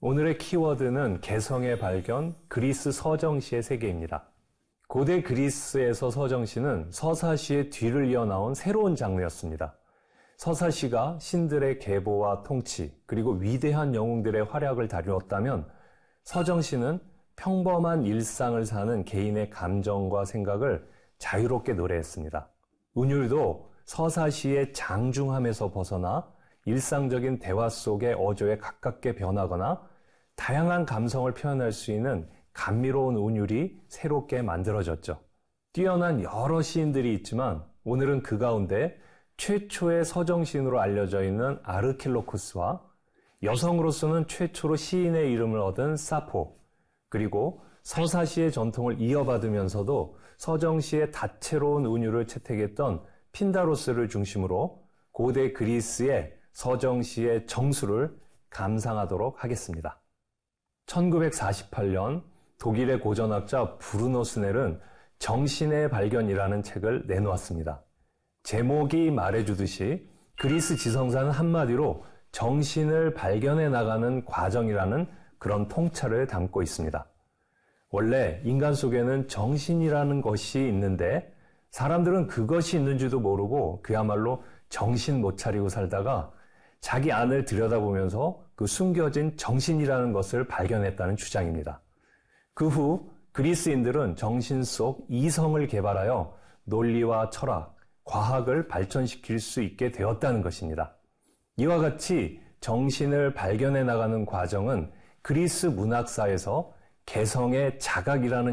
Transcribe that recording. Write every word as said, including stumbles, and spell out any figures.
오늘의 키워드는 개성의 발견, 그리스 서정시의 세계입니다. 고대 그리스에서 서정시는 서사시의 뒤를 이어나온 새로운 장르였습니다. 서사시가 신들의 계보와 통치, 그리고 위대한 영웅들의 활약을 다루었다면 서정시는 평범한 일상을 사는 개인의 감정과 생각을 자유롭게 노래했습니다. 운율도 서사시의 장중함에서 벗어나 일상적인 대화 속의 어조에 가깝게 변하거나 다양한 감성을 표현할 수 있는 감미로운 운율이 새롭게 만들어졌죠. 뛰어난 여러 시인들이 있지만 오늘은 그 가운데 최초의 서정시인으로 알려져 있는 아르킬로쿠스와 여성으로서는 최초로 시인의 이름을 얻은 사포, 그리고 서사시의 전통을 이어받으면서도 서정시의 다채로운 운율을 채택했던 핀다로스를 중심으로 고대 그리스의 서정시의 정수를 감상하도록 하겠습니다. 천구백사십팔 년 독일의 고전학자 브루노 스넬은 정신의 발견이라는 책을 내놓았습니다. 제목이 말해주듯이 그리스 지성사는 한마디로 정신을 발견해 나가는 과정이라는 그런 통찰을 담고 있습니다. 원래 인간 속에는 정신이라는 것이 있는데 사람들은 그것이 있는지도 모르고 그야말로 정신 못 차리고 살다가 자기 안을 들여다보면서 그 숨겨진 정신이라는 것을 발견했다는 주장입니다. 그 후 그리스인들은 정신 속 이성을 개발하여 논리와 철학, 과학을 발전시킬 수 있게 되었다는 것입니다. 이와 같이 정신을 발견해 나가는 과정은 그리스 문학사에서 개성의 자각이라는